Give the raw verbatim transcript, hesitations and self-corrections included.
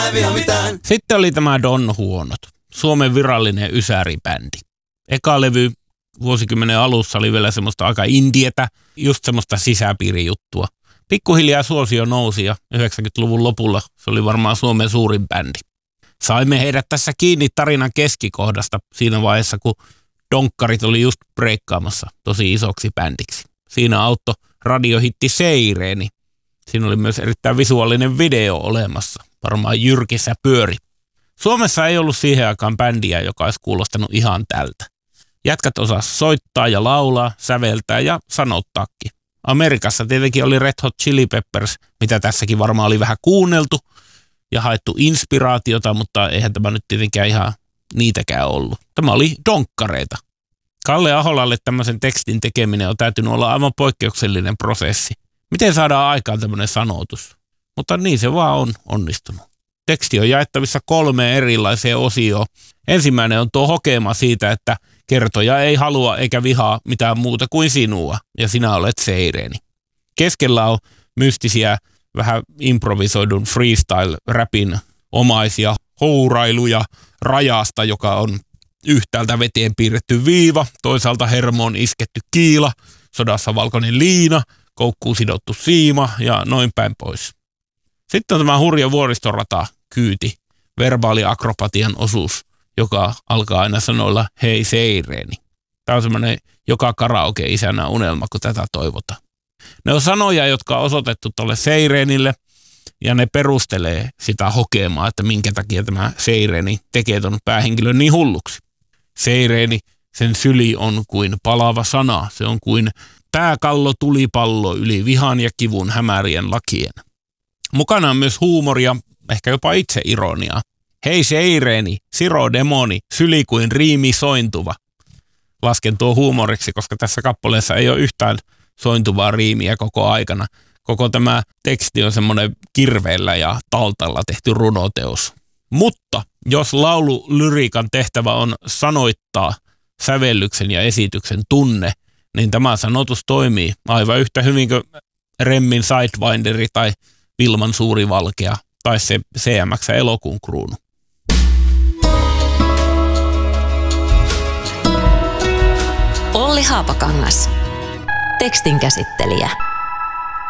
Sitten oli tämä Don Huonot, Suomen virallinen ysäribändi. Eka levy vuosikymmenen alussa oli vielä semmoista aika indietä, just semmoista sisäpiirijuttua. Pikkuhiljaa suosio nousi ja yhdeksänkymmentäluvun lopulla se oli varmaan Suomen suurin bändi. Saimme heidät tässä kiinni tarinan keskikohdasta siinä vaiheessa, kun donkkarit oli just breikkaamassa tosi isoksi bändiksi. Siinä auttoi radiohitti Seireeni. Siinä oli myös erittäin visuaalinen video olemassa. Varmaan jyrkissä pyöri. Suomessa ei ollut siihen aikaan bändiä, joka olisi kuulostanut ihan tältä. Jätkät osas soittaa ja laulaa, säveltää ja sanottaakin. Amerikassa tietenkin oli Red Hot Chili Peppers, mitä tässäkin varmaan oli vähän kuunneltu ja haettu inspiraatiota, mutta eihän tämä nyt tietenkään ihan niitäkään ollut. Tämä oli donkkareita. Kalle Aholalle tämmöisen tekstin tekeminen on täytynyt olla aivan poikkeuksellinen prosessi. Miten saadaan aikaan tämmöinen sanotus? Mutta niin se vaan on onnistunut. Teksti on jaettavissa kolmeen erilaiseen osioon. Ensimmäinen on tuo hokema siitä, että kertoja ei halua eikä vihaa mitään muuta kuin sinua, ja sinä olet Seireeni. Keskellä on mystisiä, vähän improvisoidun freestyle-räpin omaisia hourailuja rajasta, joka on yhtäältä veteen piirretty viiva, toisaalta hermoon isketty kiila, sodassa valkoinen liina, koukkuun sidottu siima ja noin päin pois. Sitten on tämä hurja vuoristorata kyyti, verbaaliakrobatian osuus, joka alkaa aina sanoilla hei Seireeni. Tämä on semmoinen joka karaoke-isänä unelma, kun tätä toivotaan. Ne on sanoja, jotka on osoitettu tuolle Seireenille ja ne perustelee sitä hokemaa, että minkä takia tämä Seireeni tekee ton päähenkilön niin hulluksi. Seireeni, sen syli on kuin palava sana, se on kuin pääkallo tulipallo yli vihan ja kivun hämärien lakien. Mukana on myös huumoria, ehkä jopa itseironiaa. Hei Seireeni, siro demoni, syli kuin riimi sointuva. Lasken tuo huumoriksi, koska tässä kappaleessa ei ole yhtään sointuvaa riimiä koko aikana. Koko tämä teksti on semmoinen kirveellä ja taltalla tehty runoteos. Mutta jos laululyriikan tehtävä on sanoittaa sävellyksen ja esityksen tunne, niin tämä sanotus toimii aivan yhtä hyvin kuin Remmin Sidewinderi tai Vilman suuri valkea tai se C M X elokuun kruunu. Olli Haapakangas, tekstin käsittelijä.